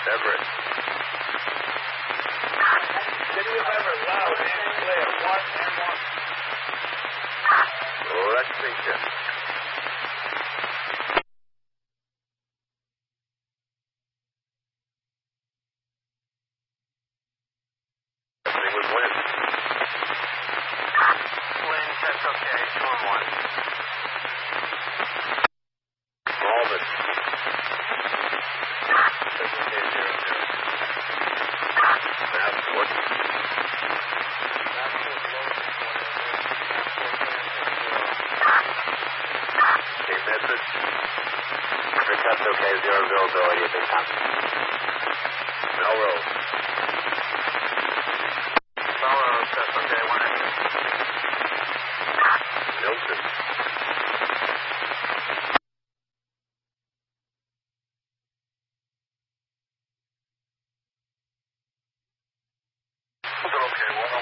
Everett. City of Everett, loud and clear. 1 and 1. Lexington. Everything was win. Lynn, that's okay. 2 and 1. Malden. Massport. Cape Medford. That's okay. 0 availability at this time. Melrose. Melrose, that's okay. 1 and 2. Milton. Okay, 1